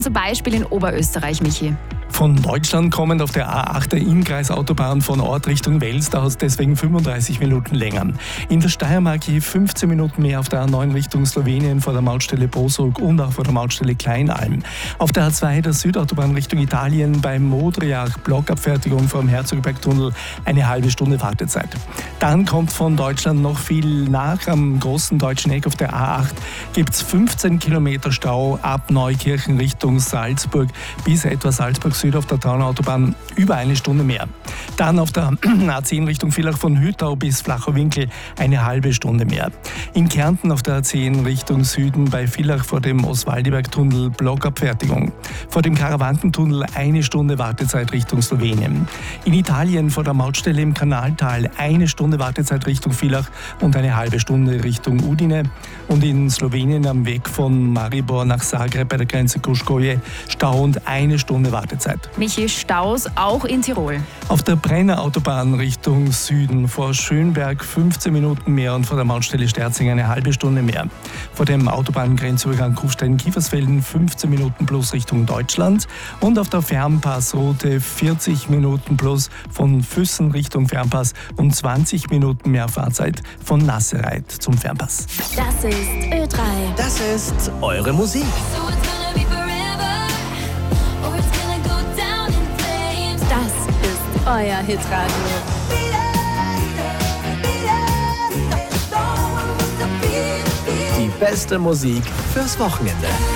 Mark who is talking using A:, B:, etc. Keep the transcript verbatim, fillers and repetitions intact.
A: Zum Beispiel in Oberösterreich, Michi.
B: Von Deutschland kommend auf der A acht der Innkreisautobahn von Ort Richtung Wels dauert es deswegen fünfunddreißig Minuten länger. In der Steiermark je fünfzehn Minuten mehr auf der A neun Richtung Slowenien vor der Mautstelle Bosog und auch vor der Mautstelle Kleinalm. Auf der A zwei der Südautobahn Richtung Italien beim Modriach Blockabfertigung vom Herzogbergtunnel eine halbe Stunde Wartezeit. Dann kommt von Deutschland noch viel nach. Am großen deutschen Eck auf der A acht gibt es fünfzehn Kilometer Stau ab Neukirchen Richtung Salzburg bis etwa Salzburg Süd auf der Traunautobahn über eine Stunde mehr. Dann auf der A zehn Richtung Villach von Hüttau bis Flachau-Winkel eine halbe Stunde mehr. In Kärnten auf der A zehn Richtung Süden bei Villach vor dem Oswaldiberg-Tunnel Blockabfertigung. Vor dem Karawankentunnel eine Stunde Wartezeit Richtung Slowenien. In Italien vor der Mautstelle im Kanaltal eine Stunde Wartezeit Richtung Villach und eine halbe Stunde Richtung Udine. Und in Slowenien am Weg von Maribor nach Zagreb bei der Grenze Kuškoje Stau und eine Stunde Wartezeit.
A: Michi, Staus auch in Tirol.
B: Auf der Brenner Autobahn Richtung Süden vor Schönberg fünfzehn Minuten mehr und vor der Mautstelle Sterzing eine halbe Stunde mehr. Vor dem Autobahngrenzübergang Kufstein-Kiefersfelden fünfzehn Minuten plus Richtung Deutschland und auf der Fernpassroute vierzig Minuten plus von Füssen Richtung Fernpass und zwanzig Minuten mehr Fahrzeit von Nassereit zum Fernpass.
C: Das ist Ö drei.
D: Das ist eure Musik.
C: Das ist euer Hitradio.
D: Die beste Musik fürs Wochenende.